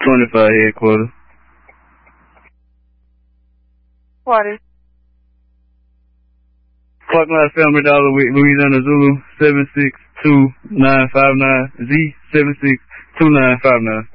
25 headquarters. What is? Parking lot Family Dollar with Louisiana Zulu 762-959 Z 762959.